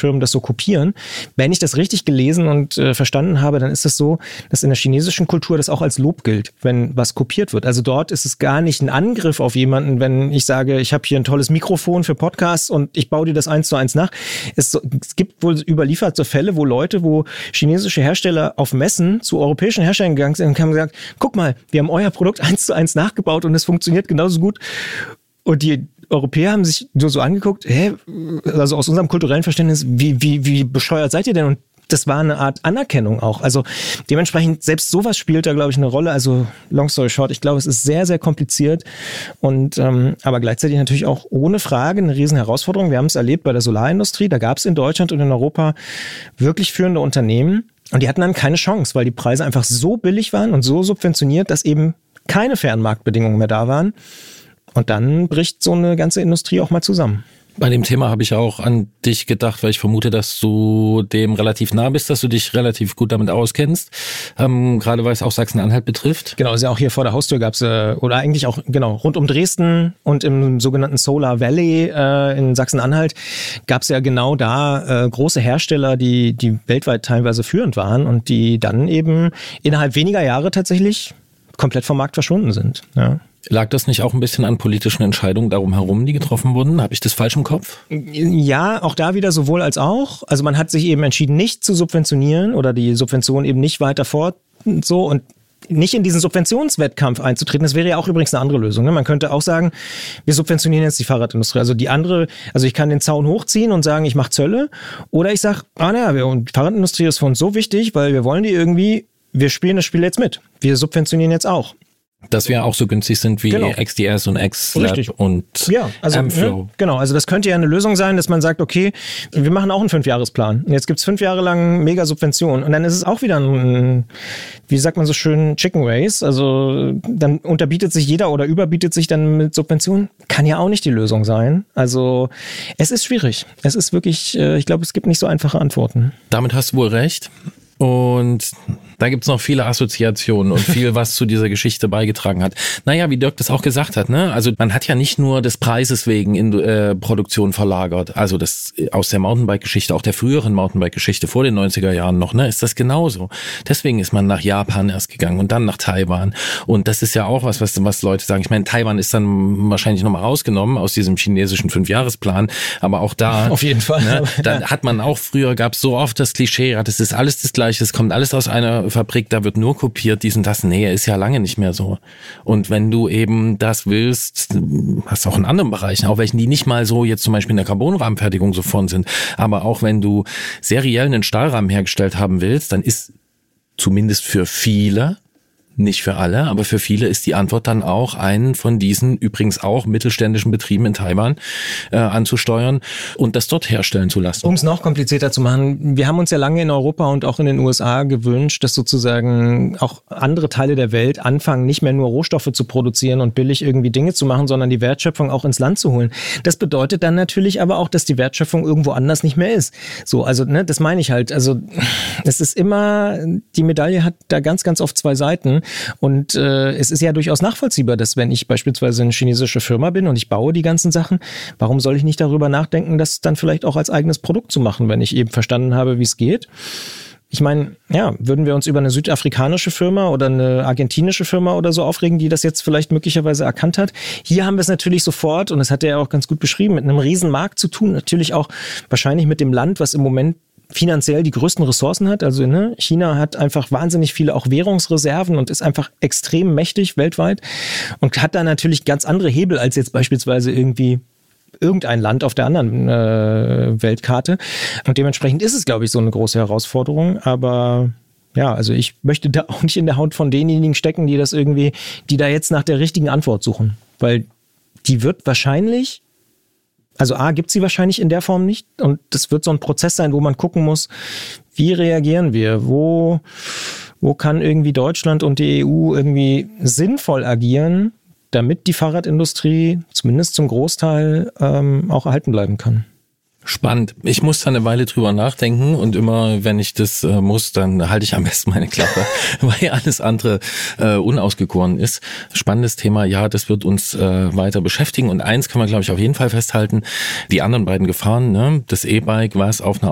Firmen das so kopieren. Wenn ich das richtig gelesen und verstanden habe, dann ist es so, dass in der chinesischen Kultur das auch als Lob gilt, wenn was kopiert wird. Also dort ist es gar nicht ein Angriff auf jemanden, wenn ich sage, ich habe hier ein tolles Mikrofon für Podcasts und ich baue dir das 1:1 nach. Es gibt wohl überlieferte Fälle, wo chinesische Hersteller auf Messen zu europäischen Herstellern gegangen sind und haben gesagt, guck mal, wir haben euer Produkt 1:1 nachgebaut und es funktioniert genauso gut. Und die Europäer haben sich nur so angeguckt, also aus unserem kulturellen Verständnis, wie bescheuert seid ihr denn? Und das war eine Art Anerkennung auch. Also dementsprechend, selbst sowas spielt da, glaube ich, eine Rolle. Also long story short, ich glaube, es ist sehr, sehr kompliziert und aber gleichzeitig natürlich auch ohne Frage eine riesen Herausforderung. Wir haben es erlebt bei der Solarindustrie. Da gab es in Deutschland und in Europa wirklich führende Unternehmen und die hatten dann keine Chance, weil die Preise einfach so billig waren und so subventioniert, dass eben keine fairen Marktbedingungen mehr da waren. Und dann bricht so eine ganze Industrie auch mal zusammen. Bei dem Thema habe ich auch an dich gedacht, weil ich vermute, dass du dem relativ nah bist, dass du dich relativ gut damit auskennst, gerade weil es auch Sachsen-Anhalt betrifft. Genau, also auch hier vor der Haustür gab es, oder eigentlich auch genau rund um Dresden und im sogenannten Solar Valley in Sachsen-Anhalt gab es ja genau da große Hersteller, die weltweit teilweise führend waren und die dann eben innerhalb weniger Jahre tatsächlich komplett vom Markt verschwunden sind. Ja. Lag das nicht auch ein bisschen an politischen Entscheidungen darum herum, die getroffen wurden? Habe ich das falsch im Kopf? Ja, auch da wieder sowohl als auch. Also man hat sich eben entschieden, nicht zu subventionieren oder die Subvention eben nicht weiter fort so und nicht in diesen Subventionswettkampf einzutreten. Das wäre ja auch übrigens eine andere Lösung. Ne? Man könnte auch sagen, wir subventionieren jetzt die Fahrradindustrie. Also ich kann den Zaun hochziehen und sagen, ich mache Zölle. Oder ich sage, die Fahrradindustrie ist für uns so wichtig, weil wir wollen die irgendwie, wir spielen das Spiel jetzt mit. Wir subventionieren jetzt auch. Dass wir auch so günstig sind wie genau. XDS und XLab und Amflow. Genau, also das könnte ja eine Lösung sein, dass man sagt, okay, wir machen auch einen 5-Jahresplan. Und jetzt gibt's 5 Jahre lang mega Subvention. Und dann ist es auch wieder ein, wie sagt man so schön, Chicken Race. Also dann unterbietet sich jeder oder überbietet sich dann mit Subventionen. Kann ja auch nicht die Lösung sein. Also es ist schwierig. Es ist wirklich, ich glaube, es gibt nicht so einfache Antworten. Damit hast du wohl recht. Und da gibt's noch viele Assoziationen und viel, was zu dieser Geschichte beigetragen hat. Naja, wie Dirk das auch gesagt hat, ne? Also man hat ja nicht nur des Preises wegen in Produktion verlagert, also das aus der Mountainbike-Geschichte, auch der früheren Mountainbike-Geschichte vor den 90er Jahren noch, ne? Ist das genauso. Deswegen ist man nach Japan erst gegangen und dann nach Taiwan. Und das ist ja auch was Leute sagen. Ich meine, Taiwan ist dann wahrscheinlich nochmal rausgenommen aus diesem chinesischen 5-Jahresplan, aber auch da. Auf jeden Fall. Ne, da hat man auch früher, gab's so oft das Klischee, ja, das ist alles das Gleiche, es kommt alles aus einer Fabrik, da wird nur kopiert, dies und das. Nee, ist ja lange nicht mehr so. Und wenn du eben das willst, hast du auch in anderen Bereichen, auch welchen, die nicht mal so jetzt zum Beispiel in der Carbonrahmenfertigung so vorn sind, aber auch wenn du seriell einen Stahlrahmen hergestellt haben willst, dann ist zumindest für viele, nicht für alle, aber für viele ist die Antwort dann auch, einen von diesen übrigens auch mittelständischen Betrieben in Taiwan anzusteuern und das dort herstellen zu lassen. Um es noch komplizierter zu machen, wir haben uns ja lange in Europa und auch in den USA gewünscht, dass sozusagen auch andere Teile der Welt anfangen, nicht mehr nur Rohstoffe zu produzieren und billig irgendwie Dinge zu machen, sondern die Wertschöpfung auch ins Land zu holen. Das bedeutet dann natürlich aber auch, dass die Wertschöpfung irgendwo anders nicht mehr ist. So, also ne, das meine ich halt. Also es ist immer, die Medaille hat da ganz, ganz oft 2 Seiten. Und es ist ja durchaus nachvollziehbar, dass wenn ich beispielsweise eine chinesische Firma bin und ich baue die ganzen Sachen, warum soll ich nicht darüber nachdenken, das dann vielleicht auch als eigenes Produkt zu machen, wenn ich eben verstanden habe, wie es geht? Ich meine, ja, würden wir uns über eine südafrikanische Firma oder eine argentinische Firma oder so aufregen, die das jetzt vielleicht möglicherweise erkannt hat? Hier haben wir es natürlich sofort, und das hat er ja auch ganz gut beschrieben, mit einem riesen Markt zu tun, natürlich auch wahrscheinlich mit dem Land, was im Moment finanziell die größten Ressourcen hat. Also ne, China hat einfach wahnsinnig viele auch Währungsreserven und ist einfach extrem mächtig weltweit und hat da natürlich ganz andere Hebel als jetzt beispielsweise irgendwie irgendein Land auf der anderen Weltkarte. Und dementsprechend ist es, glaube ich, so eine große Herausforderung. Aber ja, also ich möchte da auch nicht in der Haut von denjenigen stecken, die da jetzt nach der richtigen Antwort suchen. Weil die wird wahrscheinlich, also gibt sie wahrscheinlich in der Form nicht und das wird so ein Prozess sein, wo man gucken muss, wie reagieren wir, wo kann irgendwie Deutschland und die EU irgendwie sinnvoll agieren, damit die Fahrradindustrie zumindest zum Großteil auch erhalten bleiben kann. Spannend. Ich muss da eine Weile drüber nachdenken und immer, wenn ich das muss, dann halte ich am besten meine Klappe, weil alles andere unausgegoren ist. Spannendes Thema, ja, das wird uns weiter beschäftigen und eins kann man, glaube ich, auf jeden Fall festhalten, die anderen beiden Gefahren, ne? Das E-Bike, was auf einer